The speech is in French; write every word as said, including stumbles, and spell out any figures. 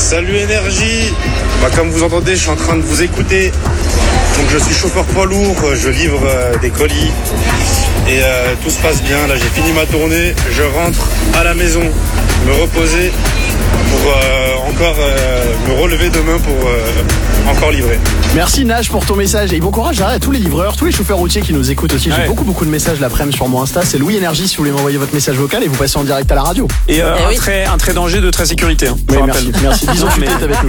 Salut Énergie. Bah, comme vous entendez, je suis en train de vous écouter. Donc je suis chauffeur poids lourd, je livre euh, des colis et euh, tout se passe bien. Là j'ai fini ma tournée, je rentre à la maison, me reposer pour euh, encore euh, me relever demain pour euh, encore livrer. Merci Nash pour ton message et bon courage à tous les livreurs, tous les chauffeurs routiers qui nous écoutent aussi. J'ai ouais. beaucoup beaucoup de messages l'après-midi sur mon Insta. C'est Louis Énergie si vous voulez m'envoyer votre message vocal et vous passez en direct à la radio. Et euh, Eh un, oui. trait, un trait danger de très sécurité. Hein, Oui, merci, merci. Disons que tu es avec nous.